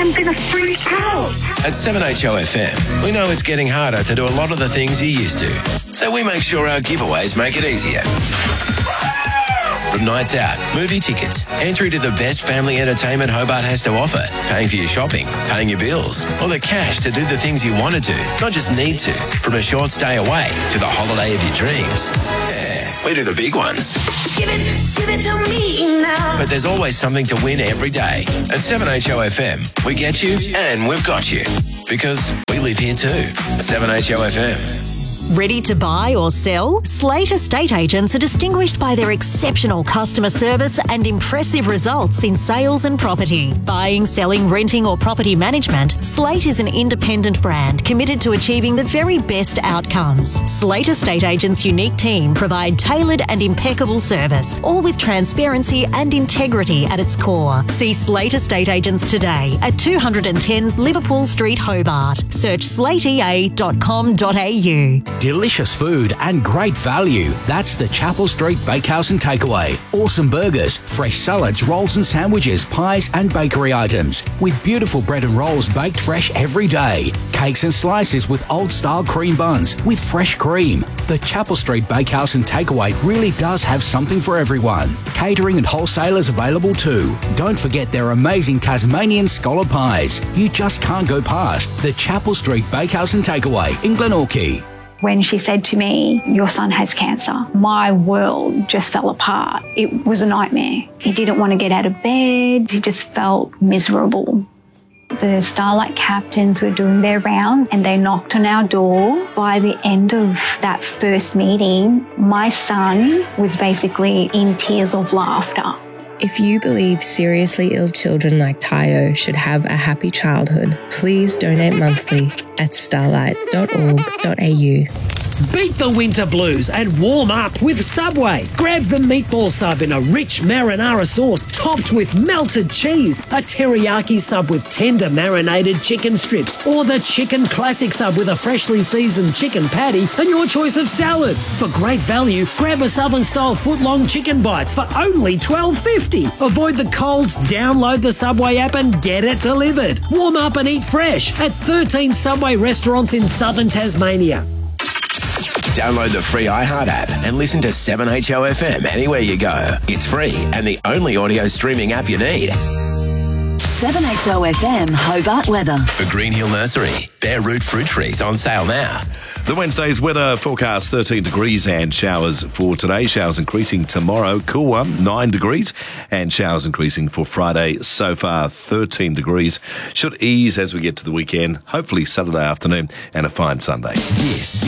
I'm going to freak out. At 7HOFM, we know it's getting harder to do a lot of the things you used to. So we make sure our giveaways make it easier. From nights out, movie tickets, entry to the best family entertainment Hobart has to offer, paying for your shopping, paying your bills, or the cash to do the things you want to do, not just need to. From a short stay away to the holiday of your dreams. Yeah, we do the big ones. Give it to me now. But there's always something to win every day. At 7HOFM, we get you and we've got you. Because we live here too. 7HOFM. Ready to buy or sell? Slate Estate Agents are distinguished by their exceptional customer service and impressive results in sales and property. Buying, selling, renting or property management, Slate is an independent brand committed to achieving the very best outcomes. Slate Estate Agents' unique team provide tailored and impeccable service, all with transparency and integrity at its core. See Slate Estate Agents today at 210 Liverpool Street, Hobart. Search slatea.com.au. Delicious food and great value. That's the Chapel Street Bakehouse and Takeaway. Awesome burgers, fresh salads, rolls and sandwiches, pies and bakery items. With beautiful bread and rolls baked fresh every day. Cakes and slices with old-style cream buns with fresh cream. The Chapel Street Bakehouse and Takeaway really does have something for everyone. Catering and wholesalers available too. Don't forget their amazing Tasmanian scholar pies. You just can't go past the Chapel Street Bakehouse and Takeaway in Glenorchy. When she said to me, "Your son has cancer," my world just fell apart. It was a nightmare. He didn't want to get out of bed. He just felt miserable. The Starlight captains were doing their round and they knocked on our door. By the end of that first meeting, my son was basically in tears of laughter. If you believe seriously ill children like Tayo should have a happy childhood, please donate monthly at starlight.org.au. Beat the winter blues and warm up with Subway. Grab the meatball sub in a rich marinara sauce topped with melted cheese, a teriyaki sub with tender marinated chicken strips, or the chicken classic sub with a freshly seasoned chicken patty and your choice of salads. For great value, grab a Southern-style foot-long chicken bites for only $12.50. Avoid the colds, download the Subway app and get it delivered. Warm up and eat fresh at 13 Subway restaurants in southern Tasmania. Download the free iHeart app and listen to 7HOFM anywhere you go. It's free and the only audio streaming app you need. 7HOFM Hobart weather. For Green Hill Nursery, bare root fruit trees on sale now. The Wednesday's weather forecast, 13 degrees and showers for today. Showers increasing tomorrow. Cool one, 9 degrees. And showers increasing for Friday. So far, 13 degrees. Should ease as we get to the weekend. Hopefully Saturday afternoon and a fine Sunday. Yes.